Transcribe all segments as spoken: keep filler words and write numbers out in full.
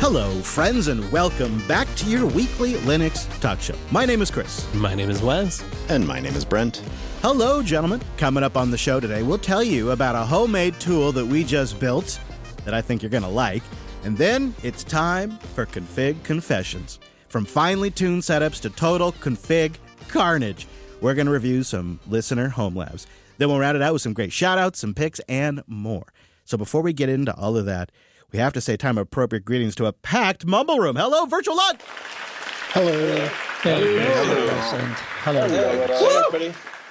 Hello, friends, and welcome back to your weekly Linux talk show. My name is Chris. My name is Wes. And my name is Brent. Hello, gentlemen. Coming up on the show today, we'll tell you about a homemade tool that we just built that I think you're going to like. And then it's time for Config Confessions. From finely tuned setups to total config carnage, we're going to review some listener home labs. Then we'll round it out with some great shout-outs, some picks, and more. So before we get into all of that, we have to say time-appropriate greetings to a packed Mumble Room. Hello, Virtual Log! Hello. Hey. Hello. Hello. Hello, everybody.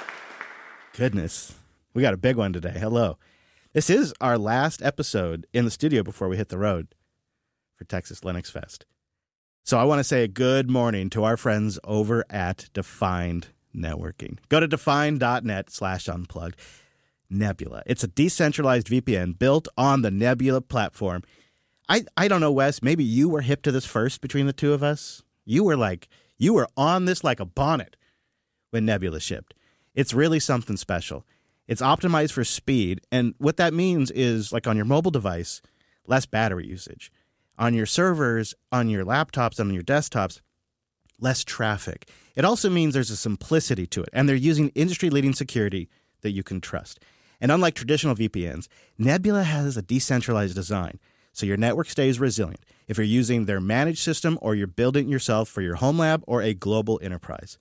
Goodness. We got a big one today. Hello. This is our last episode in the studio before we hit the road for Texas Linux Fest. So I want to say a good morning to our friends over at Defined Networking. Go to defined.net slash unplugged. Nebula. It's a decentralized V P N built on the Nebula platform. I, I don't know, Wes, maybe you were hip to this first between the two of us. You were like, you were on this like a bonnet when Nebula shipped. It's really something special. It's optimized for speed, and what that means is, like on your mobile device, less battery usage. On your servers, on your laptops, on your desktops, less traffic. It also means there's a simplicity to it, and they're using industry-leading security that you can trust. And unlike traditional V P Ns, Nebula has a decentralized design, so your network stays resilient if you're using their managed system or you're building it yourself for your home lab or a global enterprise.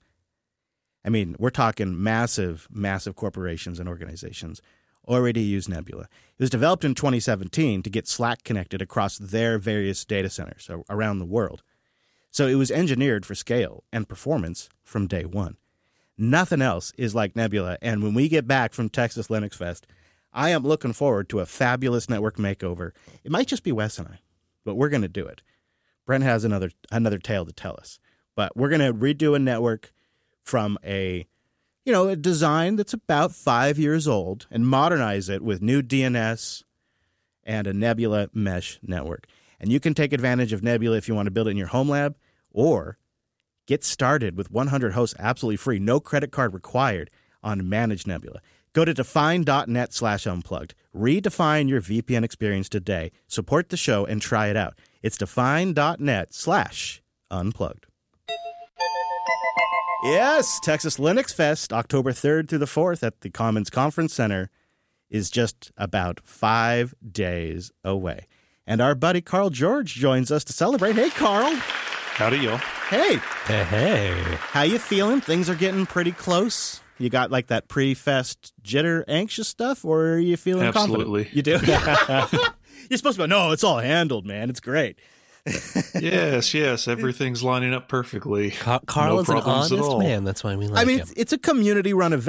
I mean, we're talking massive, massive corporations and organizations already use Nebula. It was developed in twenty seventeen to get Slack connected across their various data centers around the world. So it was engineered for scale and performance from day one. Nothing else is like Nebula, and when we get back from Texas Linux Fest, I am looking forward to a fabulous network makeover. It might just be Wes and I, but we're going to do it. Brent has another another tale to tell us, but we're going to redo a network from a, you know, a design that's about five years old and modernize it with new D N S and a Nebula mesh network. And you can take advantage of Nebula if you want to build it in your home lab, or get started with one hundred hosts absolutely free, no credit card required on Managed Nebula. Go to define.net slash unplugged. Redefine your V P N experience today. Support the show and try it out. It's define.net slash unplugged. Yes, Texas Linux Fest, October third through the fourth at the Commons Conference Center is just about five days away. And our buddy Carl George joins us to celebrate. Hey, Carl. Howdy, y'all. Hey. Hey, hey. How you feeling? Things are getting pretty close. You got like that pre-fest jitter anxious stuff, or are you feeling Absolutely. confident? You do? You're supposed to go, no, it's all handled, man. It's great. yes, yes. Everything's lining up perfectly. Ca- Carl no is an problems at honest all. man. That's why we like I mean, him. it's, it's a community-run event.